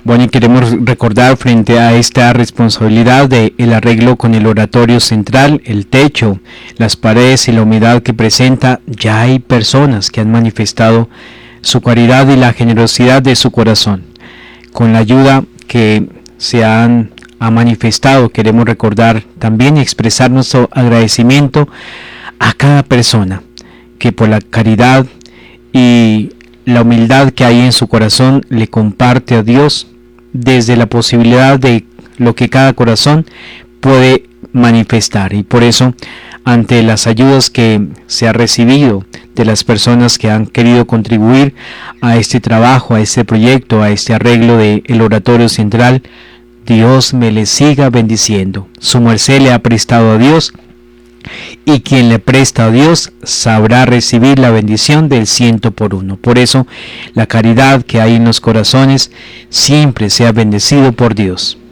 Bueno, y queremos recordar frente a esta responsabilidad de el arreglo con el oratorio central, el techo, las paredes y la humedad que presenta, ya hay personas que han manifestado su caridad y la generosidad de su corazón. Con la ayuda que ha manifestado, queremos recordar también y expresar nuestro agradecimiento a cada persona que por la caridad y la humildad que hay en su corazón le comparte a Dios desde la posibilidad de lo que cada corazón puede manifestar. Y por eso, ante las ayudas que se ha recibido de las personas que han querido contribuir a este trabajo, a este proyecto, a este arreglo del oratorio central, Dios me le siga bendiciendo. Su merced le ha prestado a Dios, y quien le presta a Dios sabrá recibir la bendición del 100 por 1. Por eso, la caridad que hay en los corazones siempre sea bendecido por Dios.